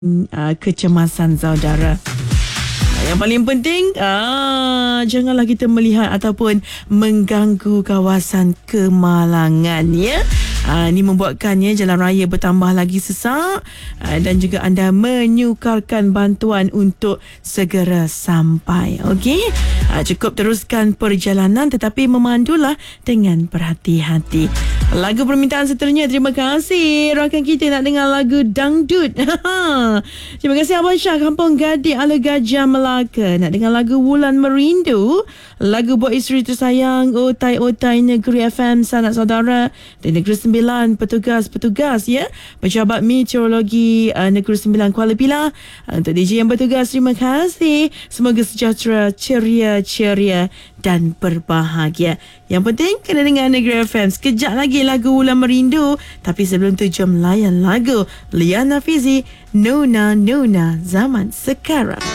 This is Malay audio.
kecemasan saudara. Yang paling penting, janganlah kita melihat ataupun mengganggu kawasan kemalangan, ya. Ini membuatkannya jalan raya bertambah lagi sesak dan juga anda menyukarkan bantuan untuk segera sampai. Okey, cukup teruskan perjalanan tetapi memandulah dengan berhati-hati. Lagu permintaan seterusnya, terima kasih rakan kita nak dengar lagu dangdut. Terima kasih Abang Syah, Kampung Gadik, Ala Gajah, Melaka. Nak dengar lagu Wulan Merindu, lagu buat isteri tersayang, Otai-Otai Negeri FM, sanak saudara di Negeri Sembilan, petugas-petugas, ya, Pejabat Meteorologi Negeri Sembilan Kuala Pilah. Untuk DJ yang bertugas, terima kasih. Semoga sejahtera, ceria dan berbahagia. Yang penting kena dengar Negeri FM. Sekejap lagi lagu Wulan Merindu, tapi sebelum tu jom layan lagu Liana Fizi, Nona Zaman Sekarang.